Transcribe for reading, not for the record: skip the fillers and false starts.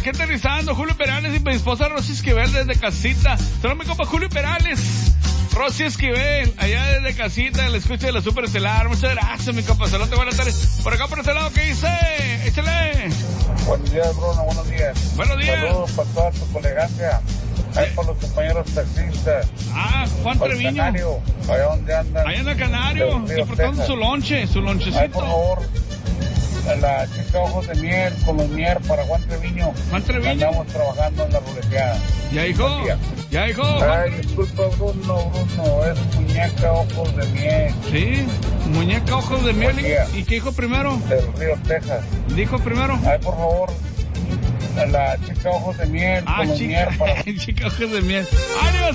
aquí aterrizando, Julio Perales y mi esposa Rosy Esquivel desde casita. Saludos mi compa Julio Perales, Rosy Esquivel, allá desde casita, el escucha de la Super Estelar. Muchas gracias, mi compa. Saludos, buenas tardes. Por acá por este lado, ¿qué dice? Échale. Buenos días, Bruno, buenos días. Buenos días. Saludos para toda tu colegancia. Ahí para los compañeros taxistas. Juan para Treviño. El Canario, allá donde andan. Allá en el Canario, disfrutando su lonchecito. Ahí, por favor, la chica Ojos de Miel, con los mier para Juan Treviño. Juan Treviño. Andamos trabajando en la ruleteada. Ya, hijo. Ya, hijo. Ay, disculpa, Bruno, es muñeca Ojos de Miel. Sí, muñeca Ojos de Miel. ¿Y qué dijo primero? Del Río Texas. Dijo primero. Ay, por favor, la chica Ojos de Miel, con los mier para... chica Ojos de Miel. ¡Adiós!